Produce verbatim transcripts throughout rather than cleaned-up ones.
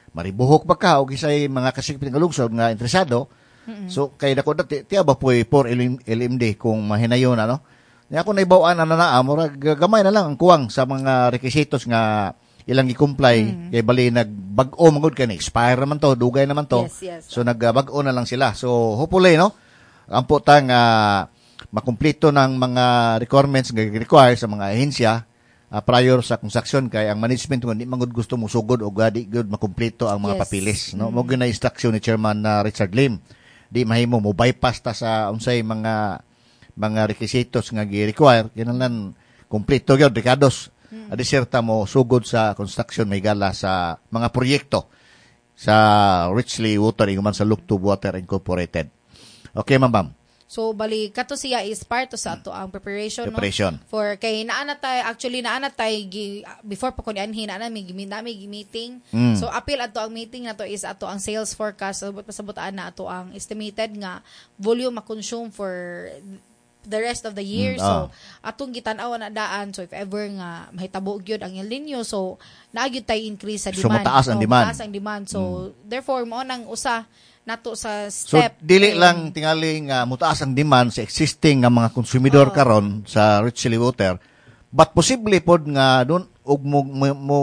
maribuhok ba ka o gisay mga kasikpit nga lungsod nga interesado. Mm-hmm. So kay dako dati tiya ba poy for L M D kung mahinayon ano. Nya ako naibawaan ana na murag gamay na lang ang kuwang sa mga requisitos nga ilang i-comply mm-hmm. kay bali nagbag-o magud kay na-expire naman to, dugay naman to. Yes, yes. So nagbag-o na lang sila. So hopefully no, ang putang uh, makumpleto ng mga requirements nga require sa mga ahensya uh, prior sa construction kay ang management kung di mangud gusto mo sugod o gadi good makumpleto ang mga yes. papilis no. Mm-hmm. Mo gyud na instruction ni Chairman uh, Richard Lim. Di mahimo mo bypass ta sa unsay mga mga requisitos nga gi-require kinahanglan kumpleto gyud dekados. Mm-hmm. Adiserta mo sugod sa construction may gala sa mga proyekto sa Richley Water ingon sa Luktub Water Incorporated. Okay, ma'am. So bali kato siya is part to sa ato ang preparation, preparation. No for kay naa na tay actually naa na tay before pa ko ni anhin na mi mi meeting mm. So appeal ato ang meeting nato is ato ang sales forecast sabot pasabutaan na ato ang estimated nga volume ma-consume for the rest of the year. Mm, so, oh. atong gitan-aw na daan. So, if ever nga mahitabo gyud ang El Nino, so, naagyo tay increase sa demand. So, mataas ang so, demand. Mataas ang demand. So, mm. therefore, mo nang usa nato sa So, step. dili um, lang tingali nga mutaas ang demand sa existing nga mga konsumidor oh. karon sa Richley Water, but posible pod nga doon og mo, mo, mo,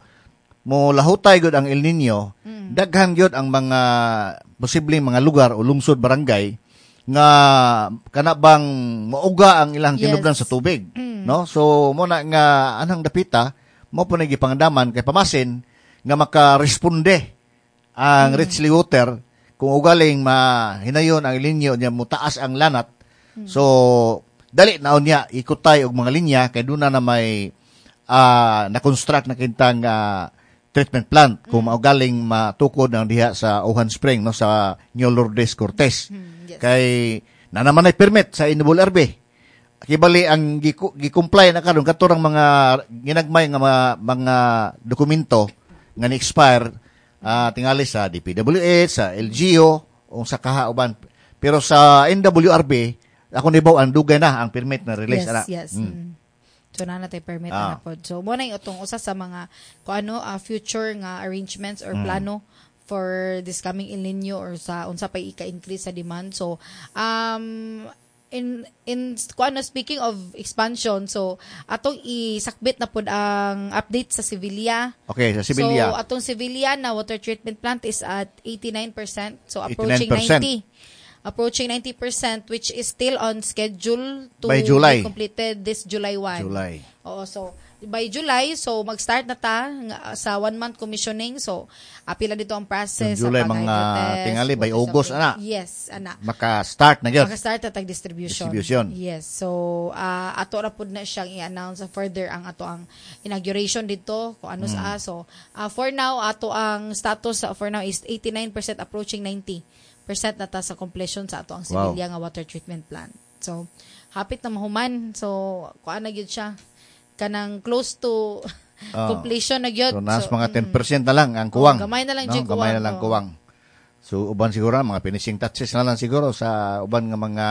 mo lahutay gyud ang El Nino, mm. daghan gyud ang mga posibleng mga lugar o lungsod barangay nga kana bang mauga ang ilang kinubdan yes. sa tubig mm. no so mo na nga anang dapita mo po nagipangdaman kay pamasin nga makaresponde ang mm. Richley Water kung ugaling mahinayon ang linya niya mutaas ang lanat mm. so dali naon niya ikutay og mga linya kay duna na may uh, na-construct na kintang uh, treatment plant mm. kung maugaling matukod ang diha sa Ohan Spring no sa New Lourdes Cortez mm. Yes. Kay na naman ay permit sa Inabol R B. Kibali ang gi-comply na karon katurang mga ginagmay nga mga, mga dokumento nga ni-expire uh, tingali sa D P W H, sa L G U o sa kahauban. Pero sa N W R B ako nibaw ang dugay na ang permit na release yes, ana. Yes. Mm. So na natay permit ah. na pod. So mo na itong usa sa mga kung ano uh, future nga arrangements or mm. plano for this coming El Nino or sa unsa pa ika-increase sa demand. So um in in kuano speaking of expansion, so atong isakbit na pud ang update sa Sevilla. Okay, sa Sevilla. So atong Sevilla na water treatment plant is at eighty-nine percent, so approaching eighty-nine percent. ninety. Approaching ninety percent, which is still on schedule to by July. be completed this July first. July. Oo, so by July, so mag-start na ta sa one-month commissioning. So, apila dito ang process. So, July, mga tingali, by August, ana? Yes, ana. Maka-start na yun? Maka-start na tag distribution. Distribution. Yes. So, uh, ato na po na siyang i-announce further ang ato ang inauguration dito, kung ano mm. sa aso. Uh, for now, ato ang status uh, for now is eighty-nine percent approaching ninety percent na ta sa completion sa ato ang Sevilla wow. nga water treatment plant. So, hapit na mahuman. So, kuan na gyud siya. Kanang close to oh. completion na gyud. So, nas mga ten percent na lang ang kuwang. Oh, gamay na lang no? gyud kuwang. Gamay na lang oh. kuwang. So, uban siguro, mga finishing touches na lang siguro sa uban nga mga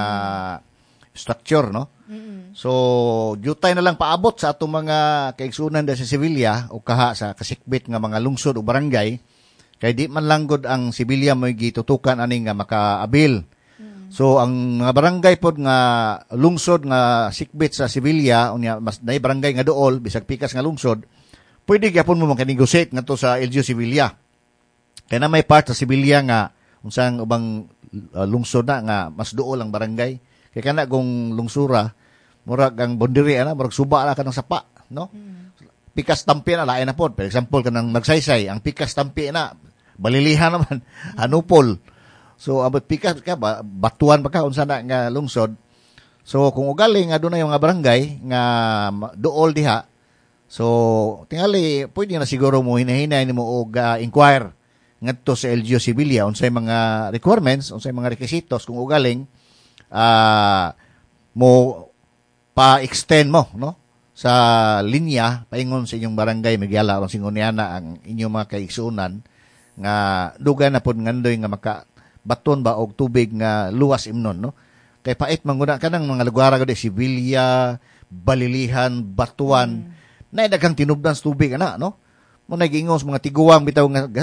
mm. structure, no? Mm-hmm. So, jutay na lang paabot sa atong mga kaigsunan sa Sevilla o kaha sa kasikbit nga mga lungsod o barangay. Kay di man lang gud ang Sevilla mo'y gitutukan ani nga makaabil. So ang mga barangay pod nga lungsod nga sikbit sa Sevilla unya mas nay barangay nga duol bisag pikas nga lungsod pwede gyapon mo maka-negotiate ngadto sa L G U Sevilla. Kay na may part sa Sevilla nga unsang ubang uh, lungsod na nga mas duol ang barangay. Kay kana kung lungsura murag ang boundary ana murag suba ra kanang sapa, no? Pikas tampi na lain na pod. For example kanang Magsaysay, ang pikas tampi na balilihan naman Hanupol. So abot pikas ka ba batuan pa ka unsa na nga lungsod. So kung ugali nga dunay mga barangay nga duol diha. So tingali pwede na siguro mo hinahinay nimo og uh, inquire ngadto sa L G U Sevilla unsay mga requirements, unsay mga requisitos kung ugaling uh, mo pa-extend mo no sa linya paingon sa inyong barangay magyala aron singuniana ang inyong mga kaigsuonan nga dugan na pod ngandoy nga maka baton ba og tubig nga luwas imnon no kay pait manguna kanang mga lugar gud Sevilla, Balilihan, Batuan mm. na daghang tinubdan sa tubig ana no mo nag-ingos mga tiguwang bitaw nga